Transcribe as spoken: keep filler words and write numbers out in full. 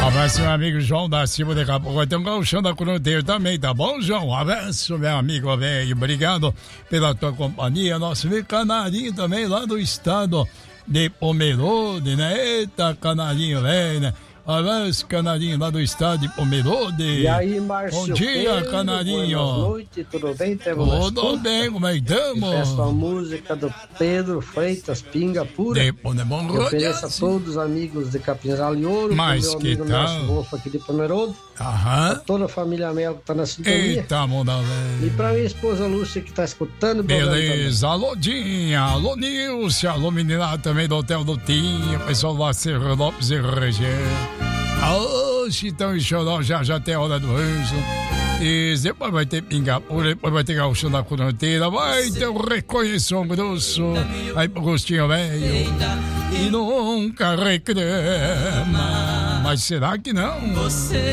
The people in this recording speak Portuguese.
Abraço, meu amigo João da Silva, daqui a pouco vai ter um gauchão da Coroteiro também, tá bom, João? Um abraço, meu amigo velho, obrigado pela tua companhia. Nosso amigo Canarinho também, lá do estado de Pomerode, né? Eita, Canarinho velho, né? Abraço, Canarinho, lá do estado de Pomerode. E aí, Márcio? Bom dia, Pedro, Canarinho. Boa noite, tudo bem? Tudo bem, como é que estamos? Peço a música do Pedro Freitas, Pinga Pura. De Ponemon, eu ofereço a todos os amigos de Capinzal e Ouro. Mas meu que amigo tal? Nelson Wolf aqui de Pomerode. Aham. A toda a família Melo que tá na sintonia. Eita, manda velho. E pra minha esposa Lúcia que tá escutando. Beleza, alô Dinha, alô Nilce, alô menina também do Hotel do Tinha, pessoal lá Serra Lopes e região. Alô, Chitão e Choró, já já tem a hora do rancho. E depois vai ter Pingapura, depois vai ter Gauchão da Fronteira, vai ter o Reconheção Grosso, aí pro Gostinho Velho. E nunca reclama, mas será que não?